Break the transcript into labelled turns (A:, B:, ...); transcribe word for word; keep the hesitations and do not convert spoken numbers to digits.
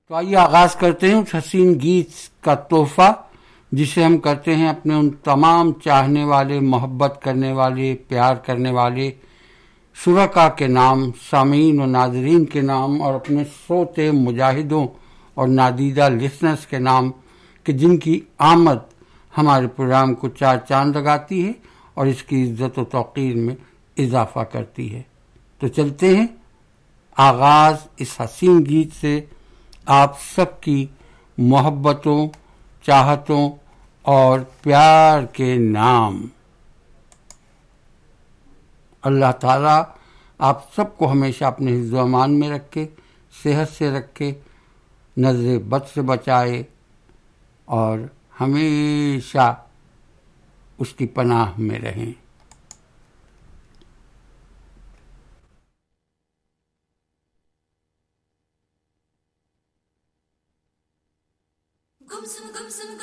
A: تو آئیے آغاز کرتے ہیں اس حسین گیت کا تحفہ جسے ہم کرتے ہیں اپنے ان تمام چاہنے والے، محبت کرنے والے، پیار کرنے والے شرکا کے نام، سامعین و ناظرین کے نام، اور اپنے سوتے مجاہدوں اور نادیدہ لسنرز کے نام کہ جن کی آمد ہمارے پروگرام کو چار چاند لگاتی ہے اور اس کی عزت و توقیر میں اضافہ کرتی ہے۔ تو چلتے ہیں آغاز اس حسین گیت سے، آپ سب کی محبتوں، چاہتوں اور پیار کے نام۔ اللہ تعالیٰ آپ سب کو ہمیشہ اپنے حفظ و امان میں رکھے، صحت سے رکھے، نظر بد سے بچائے اور ہمیشہ اس کی پناہ میں رہیں۔
B: گمسم گمسم